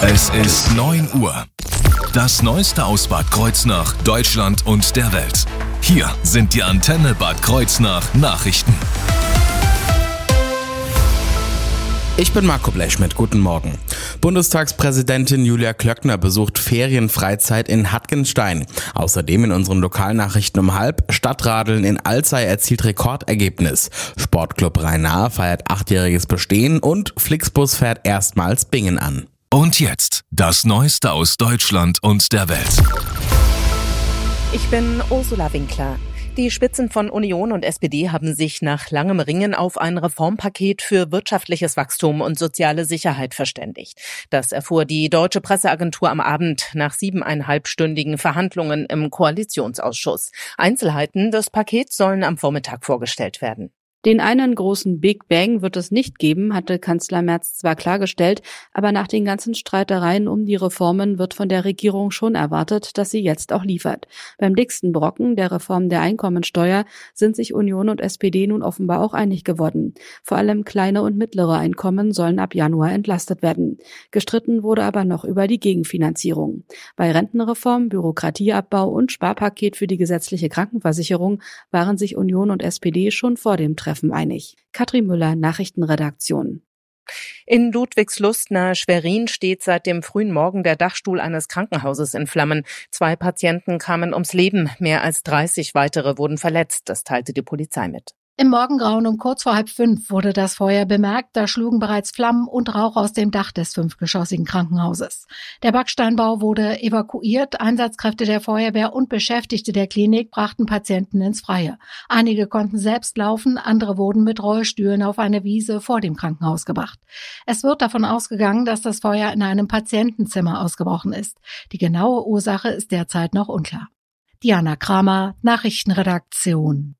Es ist 9 Uhr. Das Neueste aus Bad Kreuznach, Deutschland und der Welt. Hier sind die Antenne Bad Kreuznach Nachrichten. Ich bin Marco Blechschmidt, guten Morgen. Bundestagspräsidentin Julia Klöckner besucht Ferienfreizeit in Hattgenstein. Außerdem in unseren Lokalnachrichten um 12:30, Stadtradeln in Alzey erzielt Rekordergebnis. Sportclub Rhein-Nahe feiert 8-jähriges Bestehen und Flixbus fährt erstmals Bingen an. Und jetzt das Neueste aus Deutschland und der Welt. Ich bin Ursula Winkler. Die Spitzen von Union und SPD haben sich nach langem Ringen auf ein Reformpaket für wirtschaftliches Wachstum und soziale Sicherheit verständigt. Das erfuhr die Deutsche Presseagentur am Abend nach 7,5-stündigen Verhandlungen im Koalitionsausschuss. Einzelheiten des Pakets sollen am Vormittag vorgestellt werden. Den einen großen Big Bang wird es nicht geben, hatte Kanzler Merz zwar klargestellt, aber nach den ganzen Streitereien um die Reformen wird von der Regierung schon erwartet, dass sie jetzt auch liefert. Beim dicksten Brocken, der Reform der Einkommensteuer, sind sich Union und SPD nun offenbar auch einig geworden. Vor allem kleine und mittlere Einkommen sollen ab Januar entlastet werden. Gestritten wurde aber noch über die Gegenfinanzierung. Bei Rentenreform, Bürokratieabbau und Sparpaket für die gesetzliche Krankenversicherung waren sich Union und SPD schon vor dem Treffen einig. Katrin Müller, Nachrichtenredaktion. In Ludwigslust nahe Schwerin steht seit dem frühen Morgen der Dachstuhl eines Krankenhauses in Flammen. 2 Patienten kamen ums Leben, mehr als 30 weitere wurden verletzt, das teilte die Polizei mit. Im Morgengrauen um kurz vor 4:30 wurde das Feuer bemerkt. Da schlugen bereits Flammen und Rauch aus dem Dach des 5-geschossigen Krankenhauses. Der Backsteinbau wurde evakuiert. Einsatzkräfte der Feuerwehr und Beschäftigte der Klinik brachten Patienten ins Freie. Einige konnten selbst laufen, andere wurden mit Rollstühlen auf eine Wiese vor dem Krankenhaus gebracht. Es wird davon ausgegangen, dass das Feuer in einem Patientenzimmer ausgebrochen ist. Die genaue Ursache ist derzeit noch unklar. Diana Kramer, Nachrichtenredaktion.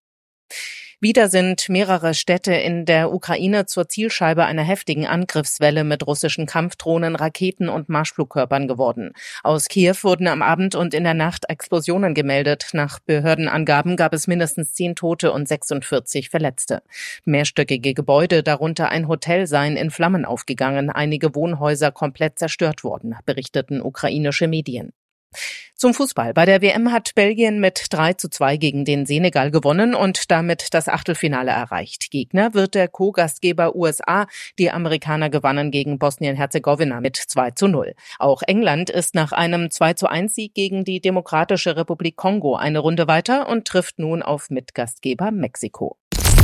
Wieder sind mehrere Städte in der Ukraine zur Zielscheibe einer heftigen Angriffswelle mit russischen Kampfdrohnen, Raketen und Marschflugkörpern geworden. Aus Kiew wurden am Abend und in der Nacht Explosionen gemeldet. Nach Behördenangaben gab es mindestens 10 Tote und 46 Verletzte. Mehrstöckige Gebäude, darunter ein Hotel, seien in Flammen aufgegangen. Einige Wohnhäuser komplett zerstört worden, berichteten ukrainische Medien. Zum Fußball. Bei der WM hat Belgien mit 3:2 gegen den Senegal gewonnen und damit das Achtelfinale erreicht. Gegner wird der Co-Gastgeber USA. Die Amerikaner gewannen gegen Bosnien-Herzegowina mit 2:0. Auch England ist nach einem 2:1-Sieg gegen die Demokratische Republik Kongo eine Runde weiter und trifft nun auf Mitgastgeber Mexiko.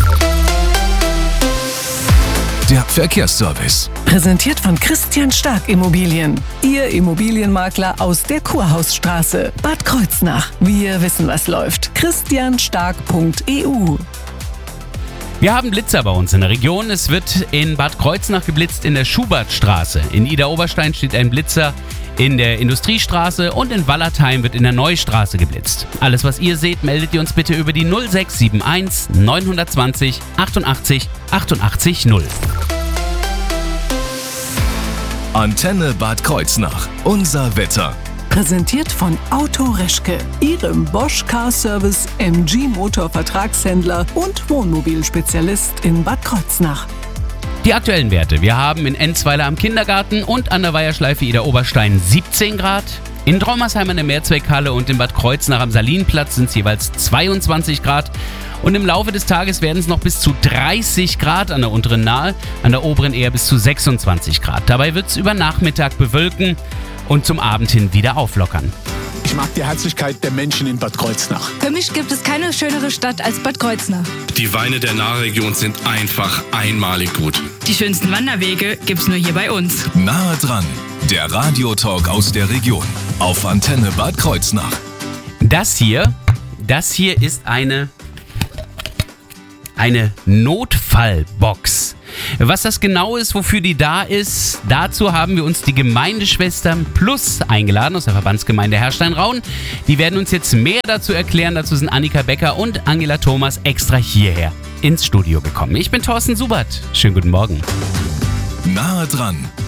Der Verkehrsservice. Präsentiert von Christian Stark Immobilien. Ihr Immobilienmakler aus der Kurhausstraße. Bad Kreuznach. Wir wissen, was läuft. christianstark.eu. Wir haben Blitzer bei uns in der Region. Es wird in Bad Kreuznach geblitzt in der Schubertstraße. In Idar-Oberstein steht ein Blitzer in der Industriestraße und in Wallertheim wird in der Neustraße geblitzt. Alles, was ihr seht, meldet ihr uns bitte über die 0671 920 88 88 0. Antenne Bad Kreuznach. Unser Wetter. Präsentiert von Auto Reschke, Ihrem Bosch Car Service MG Motor Vertragshändler und Wohnmobilspezialist in Bad Kreuznach. Die aktuellen Werte. Wir haben in Enzweiler am Kindergarten und an der Weiherschleife Idar-Oberstein 17 Grad. In Traumersheim an der Mehrzweckhalle und in Bad Kreuznach am Salinplatz sind es jeweils 22 Grad. Und im Laufe des Tages werden es noch bis zu 30 Grad an der unteren Nahe, an der oberen eher bis zu 26 Grad. Dabei wird es über Nachmittag bewölken und zum Abend hin wieder auflockern. Ich mag die Herzlichkeit der Menschen in Bad Kreuznach. Für mich gibt es keine schönere Stadt als Bad Kreuznach. Die Weine der Nahregion sind einfach einmalig gut. Die schönsten Wanderwege gibt's nur hier bei uns. Nahe dran. Der Radiotalk aus der Region. Auf Antenne Bad Kreuznach. Das hier ist eine Notfallbox. Was das genau ist, wofür die da ist, dazu haben wir uns die Gemeindeschwestern Plus eingeladen aus der Verbandsgemeinde Herrstein-Rauen. Die werden uns jetzt mehr dazu erklären. Dazu sind Annika Becker und Angela Thomas extra hierher ins Studio gekommen. Ich bin Thorsten Subert. Schönen guten Morgen. Nahe dran.